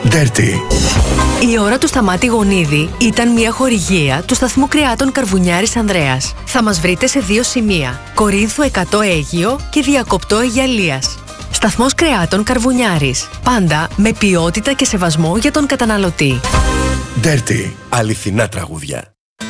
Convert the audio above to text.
Dirty. Η ώρα του Σταμάτη Γονίδη ήταν μια χορηγία του σταθμού κρεάτων Καρβουνιάρης Ανδρέας. Θα μας βρείτε σε 2 σημεία: Κορίνθου 100 Αίγυο και Διακοπτό Αιγιαλίας. Σταθμός κρεάτων Καρβουνιάρης. Πάντα με ποιότητα και σεβασμό για τον καταναλωτή. Dirty. Αληθινά τραγούδια.